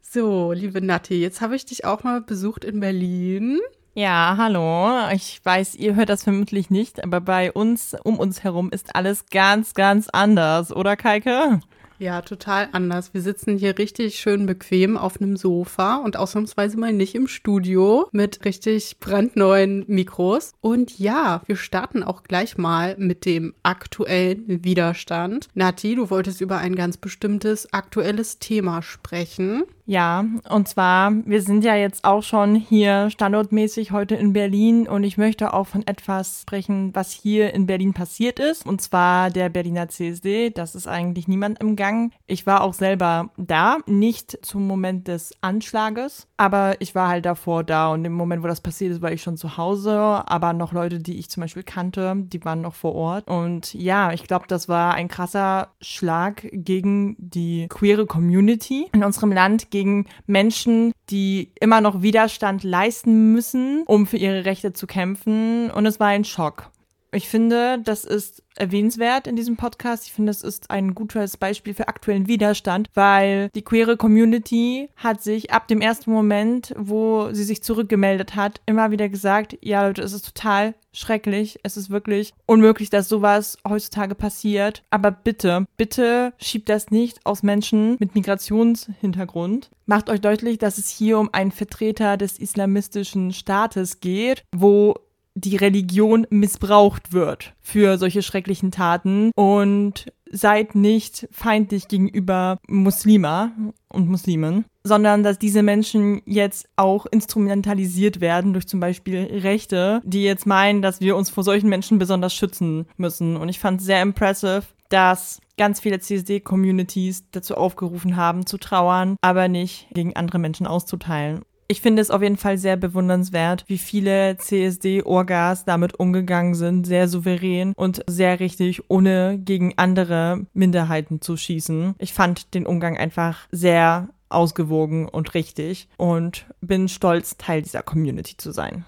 So, liebe Natti, jetzt habe ich dich auch mal besucht in Berlin. Ja, hallo. Ich weiß, ihr hört das vermutlich nicht, aber bei uns, um uns herum, ist alles ganz, ganz anders, oder Kaike? Ja, total anders. Wir sitzen hier richtig schön bequem auf einem Sofa und ausnahmsweise mal nicht im Studio mit richtig brandneuen Mikros. Und ja, wir starten auch gleich mal mit dem aktuellen Widerstand. Nati, du wolltest über ein ganz bestimmtes aktuelles Thema sprechen. Ja, und zwar, wir sind ja jetzt auch schon hier standortmäßig heute in Berlin und ich möchte auch von etwas sprechen, was hier in Berlin passiert ist, und zwar der Berliner CSD. Das ist eigentlich niemand im Gang. Ich war auch selber da, nicht zum Moment des Anschlages, aber ich war halt davor da und im Moment, wo das passiert ist, war ich schon zu Hause, aber noch Leute, die ich zum Beispiel kannte, die waren noch vor Ort. Und ja, ich glaube, das war ein krasser Schlag gegen die queere Community in unserem Land, gegen Menschen, die immer noch Widerstand leisten müssen, um für ihre Rechte zu kämpfen. Und es war ein Schock. Ich finde, das ist erwähnenswert in diesem Podcast. Ich finde, es ist ein gutes Beispiel für aktuellen Widerstand, weil die queere Community hat sich ab dem ersten Moment, wo sie sich zurückgemeldet hat, immer wieder gesagt, ja Leute, es ist total schrecklich. Es ist wirklich unmöglich, dass sowas heutzutage passiert. Aber bitte, bitte schiebt das nicht aus Menschen mit Migrationshintergrund. Macht euch deutlich, dass es hier um einen Vertreter des islamistischen Staates geht, wo die Religion missbraucht wird für solche schrecklichen Taten, und seid nicht feindlich gegenüber Muslima und Muslimen, sondern dass diese Menschen jetzt auch instrumentalisiert werden durch zum Beispiel Rechte, die jetzt meinen, dass wir uns vor solchen Menschen besonders schützen müssen. Und ich fand es sehr impressive, dass ganz viele CSD-Communities dazu aufgerufen haben, zu trauern, aber nicht gegen andere Menschen auszuteilen. Ich finde es auf jeden Fall sehr bewundernswert, wie viele CSD-Orgas damit umgegangen sind, sehr souverän und sehr richtig, ohne gegen andere Minderheiten zu schießen. Ich fand den Umgang einfach sehr ausgewogen und richtig und bin stolz, Teil dieser Community zu sein.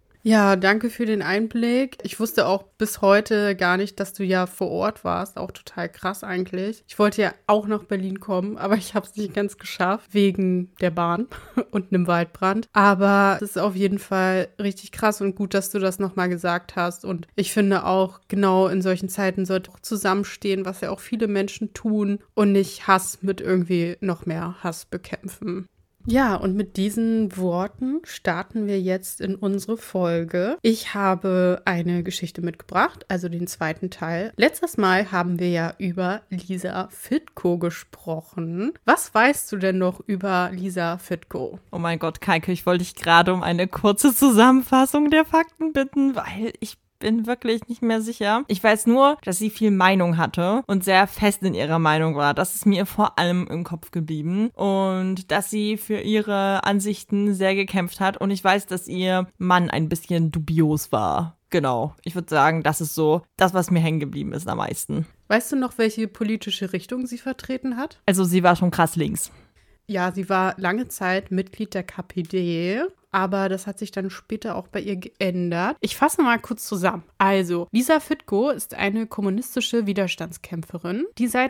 Ja, danke für den Einblick. Ich wusste auch bis heute gar nicht, dass du ja vor Ort warst. Auch total krass eigentlich. Ich wollte ja auch nach Berlin kommen, aber ich habe es nicht ganz geschafft, wegen der Bahn und einem Waldbrand. Aber es ist auf jeden Fall richtig krass und gut, dass du das nochmal gesagt hast. Und ich finde auch, genau in solchen Zeiten sollte auch zusammenstehen, was ja auch viele Menschen tun, und nicht Hass mit irgendwie noch mehr Hass bekämpfen. Ja, und mit diesen Worten starten wir jetzt in unsere Folge. Ich habe eine Geschichte mitgebracht, also den zweiten Teil. Letztes Mal haben wir ja über Lisa Fitko gesprochen. Was weißt du denn noch über Lisa Fitko? Oh mein Gott, Kaike, ich wollte dich gerade um eine kurze Zusammenfassung der Fakten bitten, weil ich bin wirklich nicht mehr sicher. Ich weiß nur, dass sie viel Meinung hatte und sehr fest in ihrer Meinung war. Das ist mir vor allem im Kopf geblieben. Und dass sie für ihre Ansichten sehr gekämpft hat. Und ich weiß, dass ihr Mann ein bisschen dubios war. Genau. Ich würde sagen, das ist so das, was mir hängen geblieben ist am meisten. Weißt du noch, welche politische Richtung sie vertreten hat? Also sie war schon krass links. Ja, sie war lange Zeit Mitglied der KPD, aber das hat sich dann später auch bei ihr geändert. Ich fasse mal kurz zusammen. Also, Lisa Fitko ist eine kommunistische Widerstandskämpferin, die seit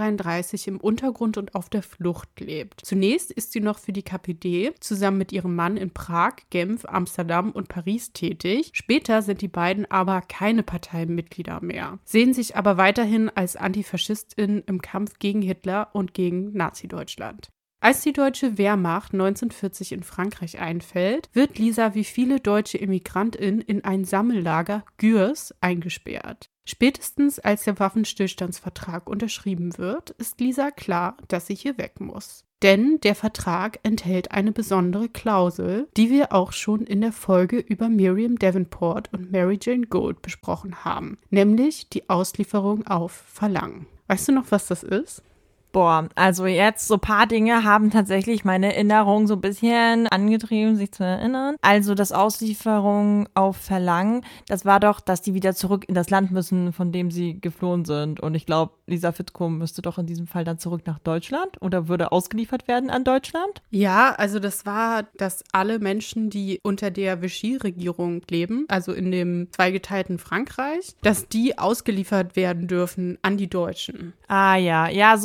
1933 im Untergrund und auf der Flucht lebt. Zunächst ist sie noch für die KPD zusammen mit ihrem Mann in Prag, Genf, Amsterdam und Paris tätig. Später sind die beiden aber keine Parteimitglieder mehr, sehen sich aber weiterhin als Antifaschistin im Kampf gegen Hitler und gegen Nazi-Deutschland. Als die deutsche Wehrmacht 1940 in Frankreich einfällt, wird Lisa wie viele deutsche EmmigrantInnen in ein Sammellager Gurs eingesperrt. Spätestens als der Waffenstillstandsvertrag unterschrieben wird, ist Lisa klar, dass sie hier weg muss. Denn der Vertrag enthält eine besondere Klausel, die wir auch schon in der Folge über Miriam Davenport und Mary Jane Gold besprochen haben, nämlich die Auslieferung auf Verlangen. Weißt du noch, was das ist? Boah, also jetzt so ein paar Dinge haben tatsächlich meine Erinnerung so ein bisschen angetrieben, sich zu erinnern. Also das Auslieferung auf Verlangen, das war doch, dass die wieder zurück in das Land müssen, von dem sie geflohen sind. Und ich glaube, Lisa Fitko müsste doch in diesem Fall dann zurück nach Deutschland oder würde ausgeliefert werden an Deutschland? Ja, also das war, dass alle Menschen, die unter der Vichy-Regierung leben, also in dem zweigeteilten Frankreich, dass die ausgeliefert werden dürfen an die Deutschen. Ah ja, ja, so in etwa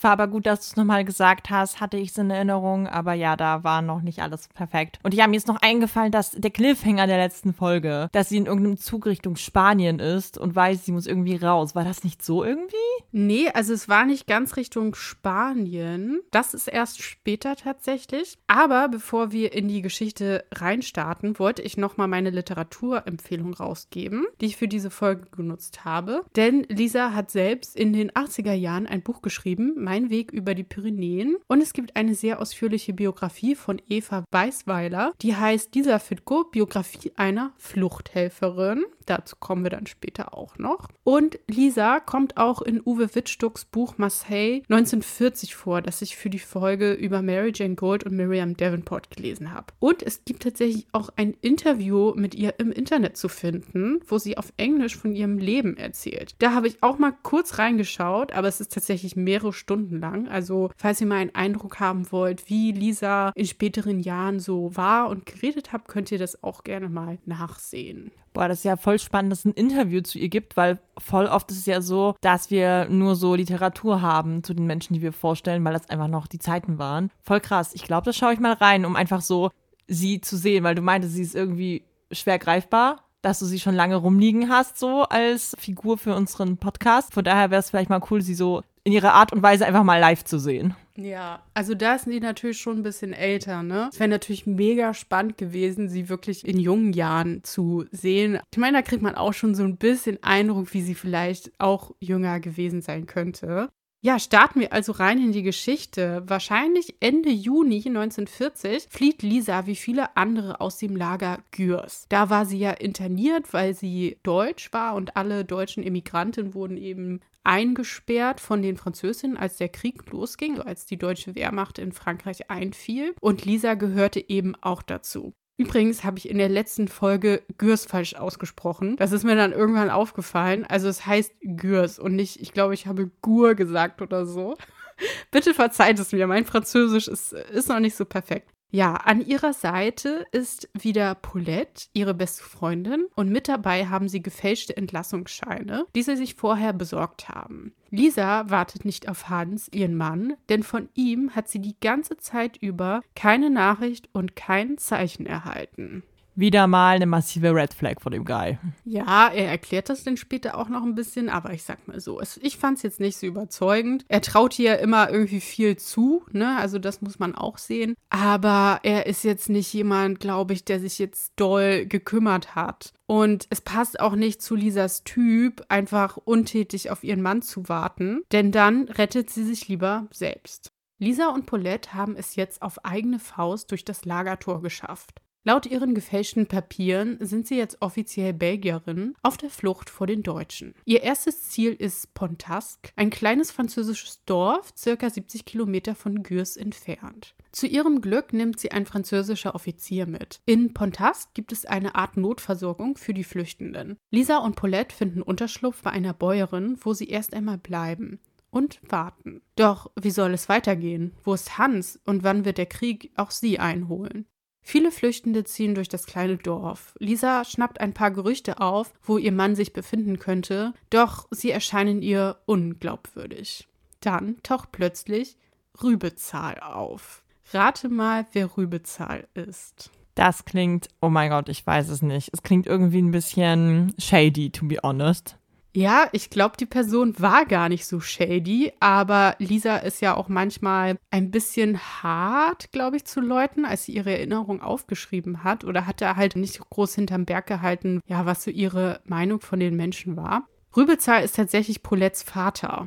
war aber gut, dass du es nochmal gesagt hast, hatte ich es in Erinnerung, aber ja, da war noch nicht alles perfekt. Und ja, mir ist noch eingefallen, dass der Cliffhanger der letzten Folge, dass sie in irgendeinem Zug Richtung Spanien ist und weiß, sie muss irgendwie raus. War das nicht so irgendwie? Nee, also es war nicht ganz Richtung Spanien. Das ist erst später tatsächlich. Aber bevor wir in die Geschichte reinstarten, wollte ich nochmal meine Literaturempfehlung rausgeben, die ich für diese Folge genutzt habe. Denn Lisa hat selbst in den 80er Jahren ein Buch geschrieben, Mein Weg über die Pyrenäen. Und es gibt eine sehr ausführliche Biografie von Eva Weisweiler, die heißt Lisa Fittko, Biografie einer Fluchthelferin. Dazu kommen wir dann später auch noch. Und Lisa kommt auch in Uwe Wittstucks Buch Marseille 1940 vor, das ich für die Folge über Mary Jane Gold und Miriam Davenport gelesen habe. Und es gibt tatsächlich auch ein Interview mit ihr im Internet zu finden, wo sie auf Englisch von ihrem Leben erzählt. Da habe ich auch mal kurz reingeschaut, aber es ist tatsächlich mehrere Stunden lang. Also falls ihr mal einen Eindruck haben wollt, wie Lisa in späteren Jahren so war und geredet hat, könnt ihr das auch gerne mal nachsehen. Boah, das ist ja voll spannend, dass es ein Interview zu ihr gibt, weil voll oft ist es ja so, dass wir nur so Literatur haben zu den Menschen, die wir vorstellen, weil das einfach noch die Zeiten waren. Voll krass. Ich glaube, das schaue ich mal rein, um einfach so sie zu sehen, weil du meintest, sie ist irgendwie schwer greifbar, dass du sie schon lange rumliegen hast, so als Figur für unseren Podcast. Von daher wäre es vielleicht mal cool, sie so in ihrer Art und Weise einfach mal live zu sehen. Ja, also da sind die natürlich schon ein bisschen älter, ne? Es wäre natürlich mega spannend gewesen, sie wirklich in jungen Jahren zu sehen. Ich meine, da kriegt man auch schon so ein bisschen Eindruck, wie sie vielleicht auch jünger gewesen sein könnte. Ja, starten wir also rein in die Geschichte. Wahrscheinlich Ende Juni 1940 flieht Lisa wie viele andere aus dem Lager Gürs. Da war sie ja interniert, weil sie deutsch war und alle deutschen Immigranten wurden eben eingesperrt von den Französinnen, als der Krieg losging, als die deutsche Wehrmacht in Frankreich einfiel. Und Lisa gehörte eben auch dazu. Übrigens habe ich in der letzten Folge Gürs falsch ausgesprochen. Das ist mir dann irgendwann aufgefallen. Also es heißt Gürs und nicht, ich glaube, ich habe Gur gesagt oder so. Bitte verzeiht es mir, mein Französisch ist noch nicht so perfekt. Ja, an ihrer Seite ist wieder Paulette, ihre beste Freundin, und mit dabei haben sie gefälschte Entlassungsscheine, die sie sich vorher besorgt haben. Lisa wartet nicht auf Hans, ihren Mann, denn von ihm hat sie die ganze Zeit über keine Nachricht und kein Zeichen erhalten. Wieder mal eine massive Red Flag von dem Guy. Ja, er erklärt das dann später auch noch ein bisschen, aber ich sag mal so, ich fand es jetzt nicht so überzeugend. Er traut ihr immer irgendwie viel zu, ne, also das muss man auch sehen. Aber er ist jetzt nicht jemand, glaube ich, der sich jetzt doll gekümmert hat. Und es passt auch nicht zu Lisas Typ, einfach untätig auf ihren Mann zu warten, denn dann rettet sie sich lieber selbst. Lisa und Paulette haben es jetzt auf eigene Faust durch das Lagertor geschafft. Laut ihren gefälschten Papieren sind sie jetzt offiziell Belgierinnen auf der Flucht vor den Deutschen. Ihr erstes Ziel ist Pontasque, ein kleines französisches Dorf, circa 70 Kilometer von Gürs entfernt. Zu ihrem Glück nimmt sie ein französischer Offizier mit. In Pontasque gibt es eine Art Notversorgung für die Flüchtenden. Lisa und Paulette finden Unterschlupf bei einer Bäuerin, wo sie erst einmal bleiben und warten. Doch wie soll es weitergehen? Wo ist Hans und wann wird der Krieg auch sie einholen? Viele Flüchtende ziehen durch das kleine Dorf. Lisa schnappt ein paar Gerüchte auf, wo ihr Mann sich befinden könnte, doch sie erscheinen ihr unglaubwürdig. Dann taucht plötzlich Rübezahl auf. Rate mal, wer Rübezahl ist. Das klingt, oh mein Gott, ich weiß es nicht. Es klingt irgendwie ein bisschen shady, to be honest. Ja, ich glaube, die Person war gar nicht so shady, aber Lisa ist ja auch manchmal ein bisschen hart, glaube ich, zu Leuten, als sie ihre Erinnerung aufgeschrieben hat oder hat er halt nicht groß hinterm Berg gehalten, ja, was so ihre Meinung von den Menschen war. Rübezahl ist tatsächlich Paulettes Vater.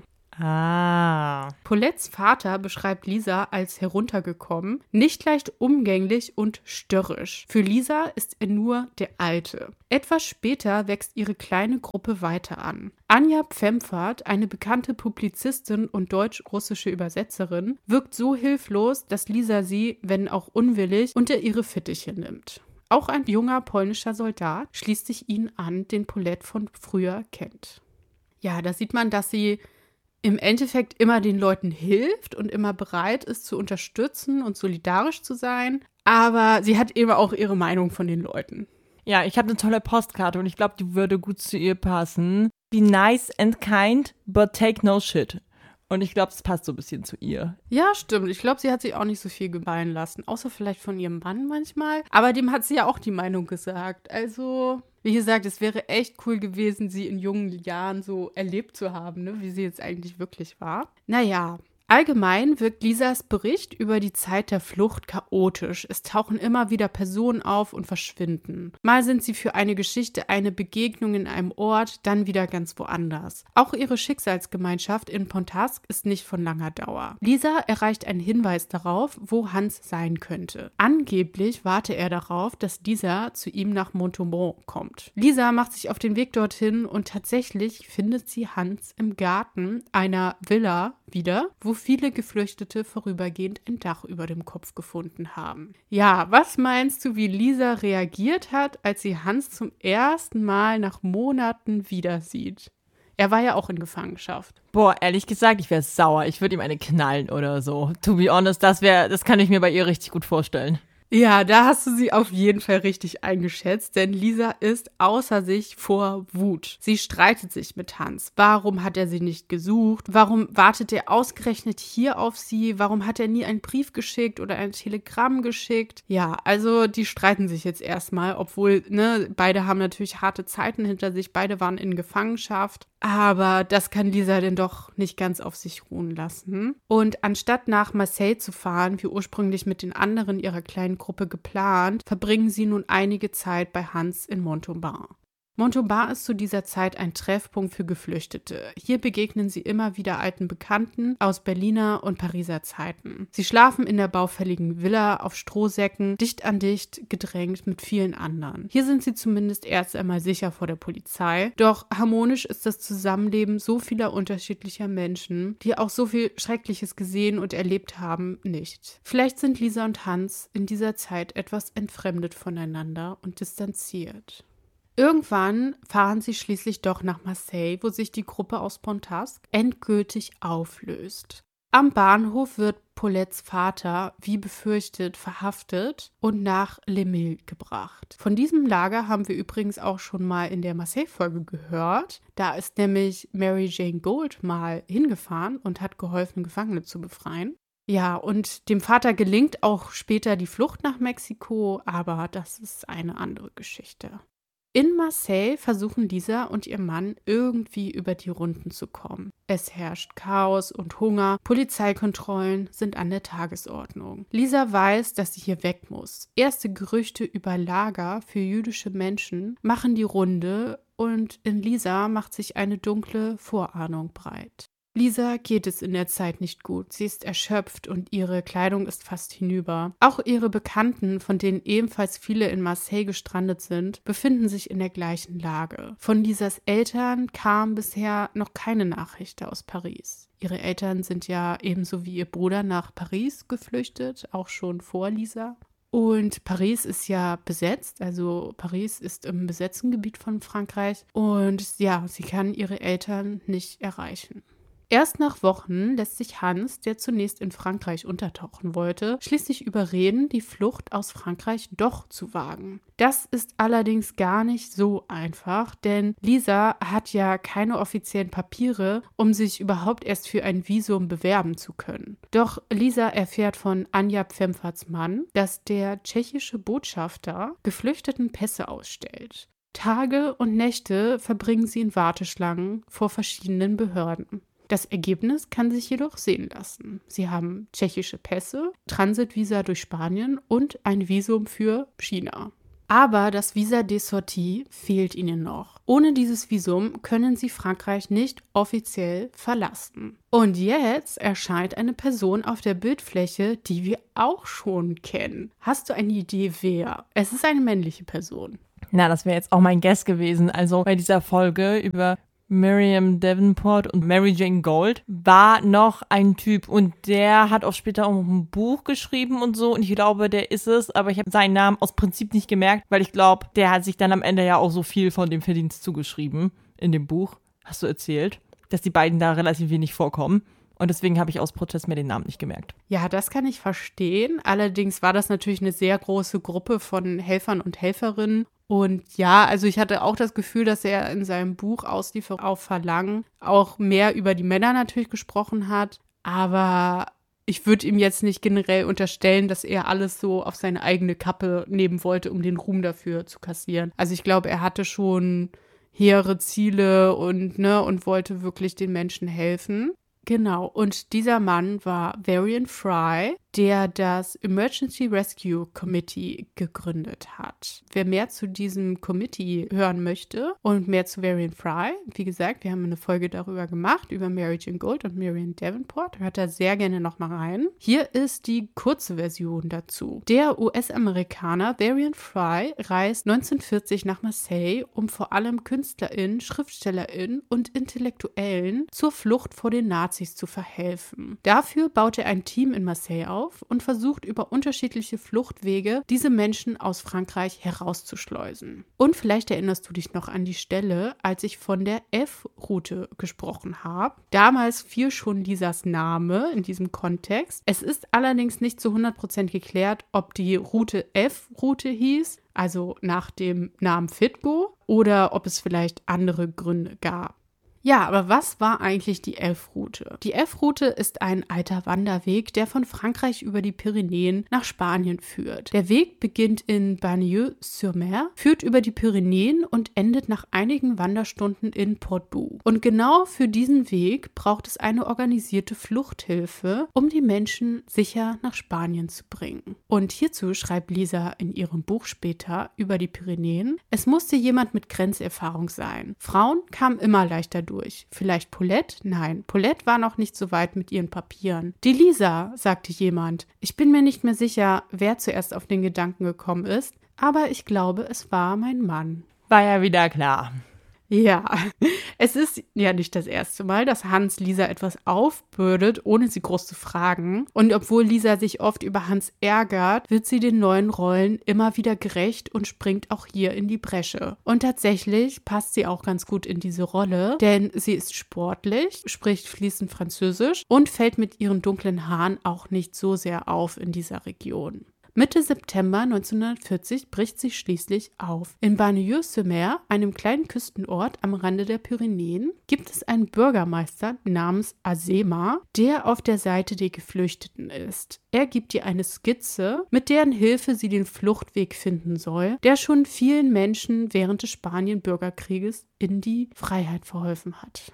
Paulettes Vater beschreibt Lisa als heruntergekommen, nicht leicht umgänglich und störrisch. Für Lisa ist er nur der Alte. Etwas später wächst ihre kleine Gruppe weiter an. Anja Pfemfert, eine bekannte Publizistin und deutsch-russische Übersetzerin, wirkt so hilflos, dass Lisa sie, wenn auch unwillig, unter ihre Fittiche nimmt. Auch ein junger polnischer Soldat schließt sich ihnen an, den Paulette von früher kennt. Ja, da sieht man, dass sie im Endeffekt immer den Leuten hilft und immer bereit ist zu unterstützen und solidarisch zu sein. Aber sie hat eben auch ihre Meinung von den Leuten. Ja, ich habe eine tolle Postkarte und ich glaube, die würde gut zu ihr passen. Be nice and kind, but take no shit. Und ich glaube, es passt so ein bisschen zu ihr. Ja, stimmt. Ich glaube, sie hat sich auch nicht so viel gefallen lassen. Außer vielleicht von ihrem Mann manchmal. Aber dem hat sie ja auch die Meinung gesagt. Also, wie gesagt, es wäre echt cool gewesen, sie in jungen Jahren so erlebt zu haben, ne? Wie sie jetzt eigentlich wirklich war. Naja. Allgemein wirkt Lisas Bericht über die Zeit der Flucht chaotisch. Es tauchen immer wieder Personen auf und verschwinden. Mal sind sie für eine Geschichte eine Begegnung in einem Ort, dann wieder ganz woanders. Auch ihre Schicksalsgemeinschaft in Pontask ist nicht von langer Dauer. Lisa erreicht einen Hinweis darauf, wo Hans sein könnte. Angeblich warte er darauf, dass dieser zu ihm nach Montauban kommt. Lisa macht sich auf den Weg dorthin und tatsächlich findet sie Hans im Garten einer Villa wieder, wo viele Geflüchtete vorübergehend ein Dach über dem Kopf gefunden haben. Ja, was meinst du, wie Lisa reagiert hat, als sie Hans zum ersten Mal nach Monaten wieder sieht? Er war ja auch in Gefangenschaft. Boah, ehrlich gesagt, ich wäre sauer. Ich würde ihm eine knallen oder so. To be honest, das kann ich mir bei ihr richtig gut vorstellen. Ja, da hast du sie auf jeden Fall richtig eingeschätzt, denn Lisa ist außer sich vor Wut. Sie streitet sich mit Hans. Warum hat er sie nicht gesucht? Warum wartet er ausgerechnet hier auf sie? Warum hat er nie einen Brief geschickt oder ein Telegramm geschickt? Ja, also die streiten sich jetzt erstmal, obwohl, ne, beide haben natürlich harte Zeiten hinter sich, beide waren in Gefangenschaft. Aber das kann Lisa denn doch nicht ganz auf sich ruhen lassen. Und anstatt nach Marseille zu fahren, wie ursprünglich mit den anderen ihrer kleinen Gruppe geplant, verbringen sie nun einige Zeit bei Hans in Montauban. Montauban ist zu dieser Zeit ein Treffpunkt für Geflüchtete. Hier begegnen sie immer wieder alten Bekannten aus Berliner und Pariser Zeiten. Sie schlafen in der baufälligen Villa auf Strohsäcken, dicht an dicht gedrängt mit vielen anderen. Hier sind sie zumindest erst einmal sicher vor der Polizei. Doch harmonisch ist das Zusammenleben so vieler unterschiedlicher Menschen, die auch so viel Schreckliches gesehen und erlebt haben, nicht. Vielleicht sind Lisa und Hans in dieser Zeit etwas entfremdet voneinander und distanziert. Irgendwann fahren sie schließlich doch nach Marseille, wo sich die Gruppe aus Pontask endgültig auflöst. Am Bahnhof wird Paulettes Vater, wie befürchtet, verhaftet und nach Les Milles gebracht. Von diesem Lager haben wir übrigens auch schon mal in der Marseille-Folge gehört. Da ist nämlich Mary Jane Gold mal hingefahren und hat geholfen, Gefangene zu befreien. Ja, und dem Vater gelingt auch später die Flucht nach Mexiko, aber das ist eine andere Geschichte. In Marseille versuchen Lisa und ihr Mann irgendwie über die Runden zu kommen. Es herrscht Chaos und Hunger, Polizeikontrollen sind an der Tagesordnung. Lisa weiß, dass sie hier weg muss. Erste Gerüchte über Lager für jüdische Menschen machen die Runde und in Lisa macht sich eine dunkle Vorahnung breit. Lisa geht es in der Zeit nicht gut. Sie ist erschöpft und ihre Kleidung ist fast hinüber. Auch ihre Bekannten, von denen ebenfalls viele in Marseille gestrandet sind, befinden sich in der gleichen Lage. Von Lisas Eltern kam bisher noch keine Nachricht aus Paris. Ihre Eltern sind ja ebenso wie ihr Bruder nach Paris geflüchtet, auch schon vor Lisa. Und Paris ist ja besetzt, also Paris ist im besetzten Gebiet von Frankreich. Und ja, sie kann ihre Eltern nicht erreichen. Erst nach Wochen lässt sich Hans, der zunächst in Frankreich untertauchen wollte, schließlich überreden, die Flucht aus Frankreich doch zu wagen. Das ist allerdings gar nicht so einfach, denn Lisa hat ja keine offiziellen Papiere, um sich überhaupt erst für ein Visum bewerben zu können. Doch Lisa erfährt von Anja Pfemferts Mann, dass der tschechische Botschafter Geflüchteten Pässe ausstellt. Tage und Nächte verbringen sie in Warteschlangen vor verschiedenen Behörden. Das Ergebnis kann sich jedoch sehen lassen. Sie haben tschechische Pässe, Transitvisa durch Spanien und ein Visum für China. Aber das Visa de Sortie fehlt ihnen noch. Ohne dieses Visum können sie Frankreich nicht offiziell verlassen. Und jetzt erscheint eine Person auf der Bildfläche, die wir auch schon kennen. Hast du eine Idee, wer? Es ist eine männliche Person. Na, das wäre jetzt auch mein Guess gewesen. Also bei dieser Folge über Miriam Davenport und Mary Jane Gold war noch ein Typ und der hat auch später auch ein Buch geschrieben und so und ich glaube, der ist es, aber ich habe seinen Namen aus Prinzip nicht gemerkt, weil ich glaube, der hat sich dann am Ende ja auch so viel von dem Verdienst zugeschrieben in dem Buch, hast du erzählt, dass die beiden da relativ wenig vorkommen. Und deswegen habe ich aus Protest mir den Namen nicht gemerkt. Ja, das kann ich verstehen. Allerdings war das natürlich eine sehr große Gruppe von Helfern und Helferinnen. Und ja, also ich hatte auch das Gefühl, dass er in seinem Buch Auslieferung auf Verlangen auch mehr über die Männer natürlich gesprochen hat. Aber ich würde ihm jetzt nicht generell unterstellen, dass er alles so auf seine eigene Kappe nehmen wollte, um den Ruhm dafür zu kassieren. Also ich glaube, er hatte schon hehre Ziele und wollte wirklich den Menschen helfen. Genau, und dieser Mann war Varian Fry, der das Emergency Rescue Committee gegründet hat. Wer mehr zu diesem Committee hören möchte und mehr zu Varian Fry, wie gesagt, wir haben eine Folge darüber gemacht, über Mary Jane Gould und Marion Davenport, hört da sehr gerne nochmal rein. Hier ist die kurze Version dazu. Der US-Amerikaner Varian Fry reist 1940 nach Marseille, um vor allem KünstlerInnen, SchriftstellerInnen und Intellektuellen zur Flucht vor den Nazis zu verhelfen. Dafür baut er ein Team in Marseille auf und versucht über unterschiedliche Fluchtwege diese Menschen aus Frankreich herauszuschleusen. Und vielleicht erinnerst du dich noch an die Stelle, als ich von der F-Route gesprochen habe. Damals fiel schon Lisas Name in diesem Kontext. Es ist allerdings nicht zu 100% geklärt, ob die Route F-Route hieß, also nach dem Namen Fitgo, oder ob es vielleicht andere Gründe gab. Ja, aber was war eigentlich die F-Route? Die F-Route ist ein alter Wanderweg, der von Frankreich über die Pyrenäen nach Spanien führt. Der Weg beginnt in Bagnols-sur-Mer, führt über die Pyrenäen und endet nach einigen Wanderstunden in Portbou. Und genau für diesen Weg braucht es eine organisierte Fluchthilfe, um die Menschen sicher nach Spanien zu bringen. Und hierzu schreibt Lisa in ihrem Buch später über die Pyrenäen: Es musste jemand mit Grenzerfahrung sein. Frauen kamen immer leichter durch. Vielleicht Paulette? Nein, Paulette war noch nicht so weit mit ihren Papieren. Die Lisa, sagte jemand. Ich bin mir nicht mehr sicher, wer zuerst auf den Gedanken gekommen ist, aber ich glaube, es war mein Mann. War ja wieder klar. Ja, es ist ja nicht das erste Mal, dass Hans Lisa etwas aufbürdet, ohne sie groß zu fragen. Und obwohl Lisa sich oft über Hans ärgert, wird sie den neuen Rollen immer wieder gerecht und springt auch hier in die Bresche. Und tatsächlich passt sie auch ganz gut in diese Rolle, denn sie ist sportlich, spricht fließend Französisch und fällt mit ihren dunklen Haaren auch nicht so sehr auf in dieser Region. Mitte September 1940 bricht sie schließlich auf. In Bagnols-sur-Mer, einem kleinen Küstenort am Rande der Pyrenäen, gibt es einen Bürgermeister namens Azema, der auf der Seite der Geflüchteten ist. Er gibt ihr eine Skizze, mit deren Hilfe sie den Fluchtweg finden soll, der schon vielen Menschen während des Spanien-Bürgerkrieges in die Freiheit verholfen hat.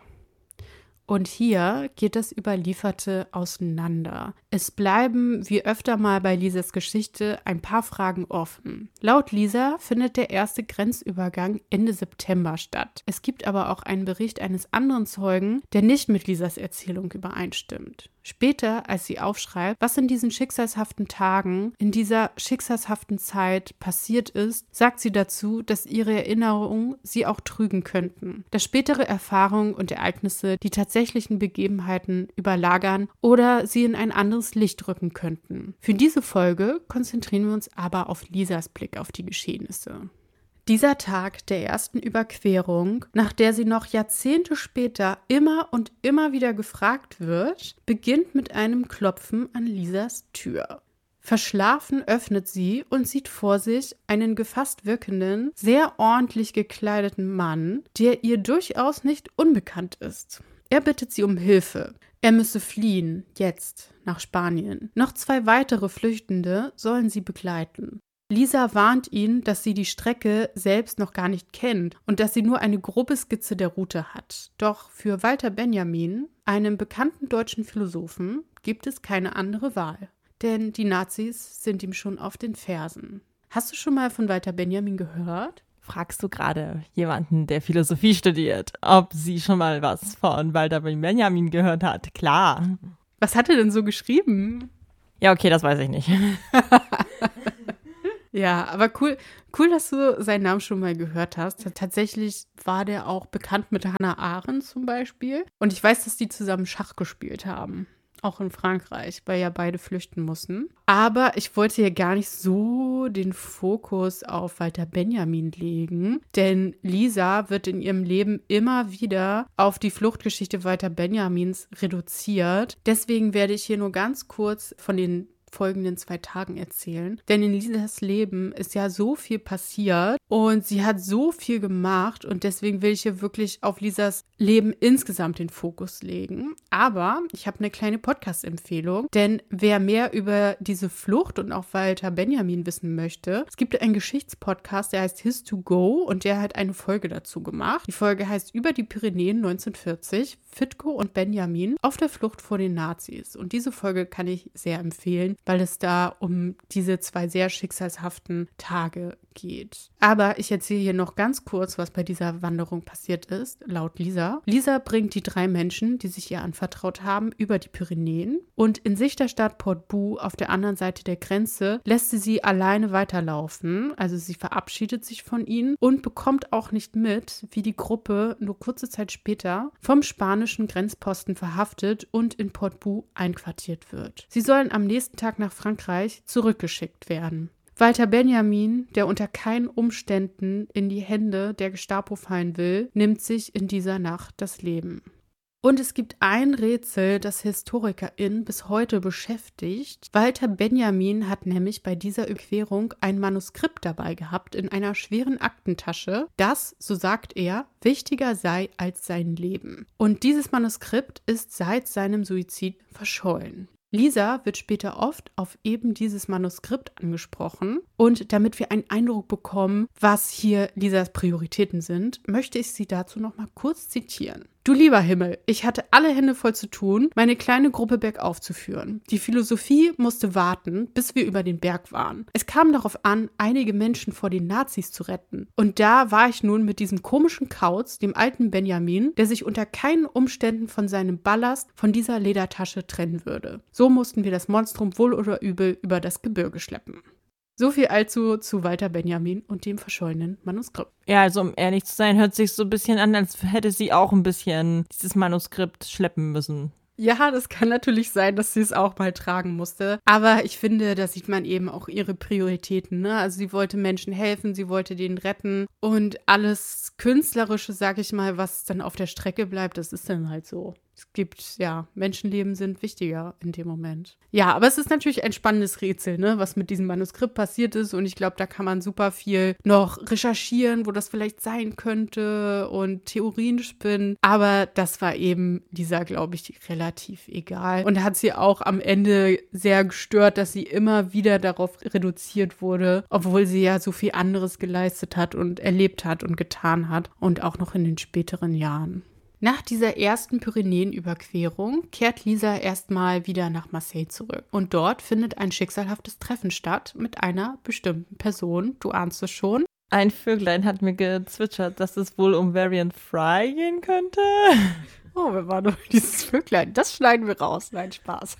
Und hier geht das Überlieferte auseinander. Es bleiben, wie öfter mal bei Lisas Geschichte, ein paar Fragen offen. Laut Lisa findet der erste Grenzübergang Ende September statt. Es gibt aber auch einen Bericht eines anderen Zeugen, der nicht mit Lisas Erzählung übereinstimmt. Später, als sie aufschreibt, was in diesen schicksalshaften Tagen, in dieser schicksalshaften Zeit passiert ist, sagt sie dazu, dass ihre Erinnerungen sie auch trügen könnten. Dass spätere Erfahrungen und Ereignisse die tatsächlichen Begebenheiten überlagern oder sie in ein anderes Licht rücken könnten. Für diese Folge konzentrieren wir uns aber auf Lisas Blick auf die Geschehnisse. Dieser Tag der ersten Überquerung, nach der sie noch Jahrzehnte später immer und immer wieder gefragt wird, beginnt mit einem Klopfen an Lisas Tür. Verschlafen öffnet sie und sieht vor sich einen gefasst wirkenden, sehr ordentlich gekleideten Mann, der ihr durchaus nicht unbekannt ist. Er bittet sie um Hilfe. Er müsse fliehen, jetzt, nach Spanien. Noch 2 weitere Flüchtende sollen sie begleiten. Lisa warnt ihn, dass sie die Strecke selbst noch gar nicht kennt und dass sie nur eine grobe Skizze der Route hat. Doch für Walter Benjamin, einem bekannten deutschen Philosophen, gibt es keine andere Wahl. Denn die Nazis sind ihm schon auf den Fersen. Hast du schon mal von Walter Benjamin gehört? Fragst du gerade jemanden, der Philosophie studiert, ob sie schon mal was von Walter Benjamin gehört hat? Klar. Was hat er denn so geschrieben? Ja, okay, das weiß ich nicht. Ja, aber cool, dass du seinen Namen schon mal gehört hast. Tatsächlich war der auch bekannt mit Hannah Arendt zum Beispiel. Und ich weiß, dass die zusammen Schach gespielt haben. Auch in Frankreich, weil ja beide flüchten mussten. Aber ich wollte hier gar nicht so den Fokus auf Walter Benjamin legen. Denn Lisa wird in ihrem Leben immer wieder auf die Fluchtgeschichte Walter Benjamins reduziert. Deswegen werde ich hier nur ganz kurz von den folgenden 2 Tagen erzählen. Denn in Lisas Leben ist ja so viel passiert, Und sie hat so viel gemacht und deswegen will ich hier wirklich auf Lisas Leben insgesamt den Fokus legen. Aber ich habe eine kleine Podcast-Empfehlung, denn wer mehr über diese Flucht und auch Walter Benjamin wissen möchte, es gibt einen Geschichtspodcast, der heißt His2Go und der hat eine Folge dazu gemacht. Die Folge heißt Über die Pyrenäen 1940, Fitko und Benjamin auf der Flucht vor den Nazis. Und diese Folge kann ich sehr empfehlen, weil es da um diese 2 sehr schicksalshaften Tage geht. Aber ich erzähle hier noch ganz kurz, was bei dieser Wanderung passiert ist, laut Lisa. Lisa bringt die 3 Menschen, die sich ihr anvertraut haben, über die Pyrenäen und in Sicht der Stadt Portbou auf der anderen Seite der Grenze lässt sie alleine weiterlaufen. Also sie verabschiedet sich von ihnen und bekommt auch nicht mit, wie die Gruppe nur kurze Zeit später vom spanischen Grenzposten verhaftet und in Portbou einquartiert wird. Sie sollen am nächsten Tag nach Frankreich zurückgeschickt werden. Walter Benjamin, der unter keinen Umständen in die Hände der Gestapo fallen will, nimmt sich in dieser Nacht das Leben. Und es gibt ein Rätsel, das HistorikerInnen bis heute beschäftigt. Walter Benjamin hat nämlich bei dieser Überquerung ein Manuskript dabei gehabt in einer schweren Aktentasche, das, so sagt er, wichtiger sei als sein Leben. Und dieses Manuskript ist seit seinem Suizid verschollen. Lisa wird später oft auf eben dieses Manuskript angesprochen und damit wir einen Eindruck bekommen, was hier Lisas Prioritäten sind, möchte ich sie dazu noch mal kurz zitieren. Du lieber Himmel, ich hatte alle Hände voll zu tun, meine kleine Gruppe bergauf zu führen. Die Philosophie musste warten, bis wir über den Berg waren. Es kam darauf an, einige Menschen vor den Nazis zu retten. Und da war ich nun mit diesem komischen Kauz, dem alten Benjamin, der sich unter keinen Umständen von seinem Ballast von dieser Ledertasche trennen würde. So mussten wir das Monstrum wohl oder übel über das Gebirge schleppen. So viel also zu Walter Benjamin und dem verschollenen Manuskript. Ja, also um ehrlich zu sein, hört sich so ein bisschen an, als hätte sie auch ein bisschen dieses Manuskript schleppen müssen. Ja, das kann natürlich sein, dass sie es auch mal tragen musste. Aber ich finde, da sieht man eben auch ihre Prioritäten, ne? Also sie wollte Menschen helfen, sie wollte denen retten. Und alles Künstlerische, sag ich mal, was dann auf der Strecke bleibt, das ist dann halt so. Es gibt, ja, Menschenleben sind wichtiger in dem Moment. Ja, aber es ist natürlich ein spannendes Rätsel, ne, was mit diesem Manuskript passiert ist. Und ich glaube, da kann man super viel noch recherchieren, wo das vielleicht sein könnte und Theorien spinnen. Aber das war eben dieser, glaube ich, relativ egal. Und hat sie auch am Ende sehr gestört, dass sie immer wieder darauf reduziert wurde, obwohl sie ja so viel anderes geleistet hat und erlebt hat und getan hat. Und auch noch in den späteren Jahren. Nach dieser ersten Pyrenäenüberquerung kehrt Lisa erstmal wieder nach Marseille zurück. Und dort findet ein schicksalhaftes Treffen statt mit einer bestimmten Person. Du ahnst es schon. Ein Vöglein hat mir gezwitschert, dass es wohl um Varian Fry gehen könnte. Oh, wer war doch dieses Vöglein? Das schneiden wir raus. Nein, Spaß.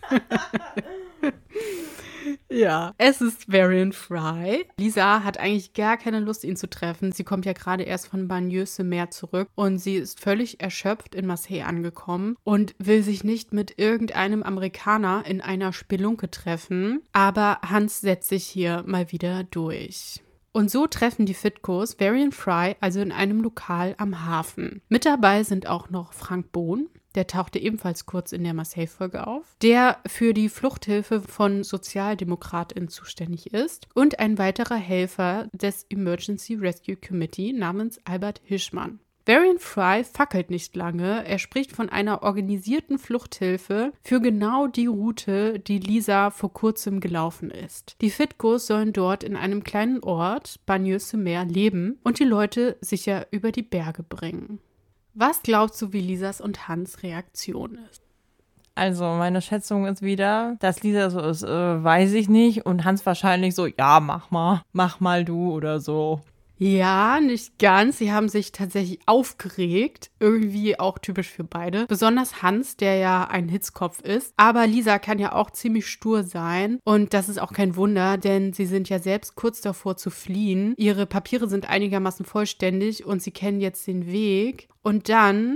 Ja, es ist Varian Fry. Lisa hat eigentlich gar keine Lust, ihn zu treffen. Sie kommt ja gerade erst von Bagnes-sur-Mer zurück und sie ist völlig erschöpft in Marseille angekommen und will sich nicht mit irgendeinem Amerikaner in einer Spelunke treffen. Aber Hans setzt sich hier mal wieder durch. Und so treffen die Fitkos Varian Fry also in einem Lokal am Hafen. Mit dabei sind auch noch Frank Bohn. Der tauchte ebenfalls kurz in der Marseille-Folge auf, der für die Fluchthilfe von SozialdemokratInnen zuständig ist und ein weiterer Helfer des Emergency Rescue Committee namens Albert Hirschmann. Varian Fry fackelt nicht lange, er spricht von einer organisierten Fluchthilfe für genau die Route, die Lisa vor kurzem gelaufen ist. Die Fitkos sollen dort in einem kleinen Ort, Bagnes-sur-Mer, leben und die Leute sicher über die Berge bringen. Was glaubst du, wie Lisas und Hans' Reaktion ist? Also meine Schätzung ist wieder, dass Lisa so ist, weiß ich nicht. Und Hans wahrscheinlich so, ja, mach mal du oder so. Ja, nicht ganz. Sie haben sich tatsächlich aufgeregt. Irgendwie auch typisch für beide. Besonders Hans, der ja ein Hitzkopf ist. Aber Lisa kann ja auch ziemlich stur sein. Und das ist auch kein Wunder, denn sie sind ja selbst kurz davor zu fliehen. Ihre Papiere sind einigermaßen vollständig und sie kennen jetzt den Weg. Und dann